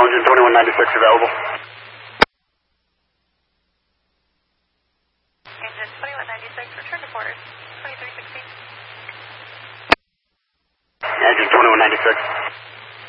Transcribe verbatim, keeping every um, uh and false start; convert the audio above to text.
engine twenty-one ninety-six available. Engine twenty-one ninety-six, return to quarters, twenty-three sixteen. Engine twenty-one ninety-six.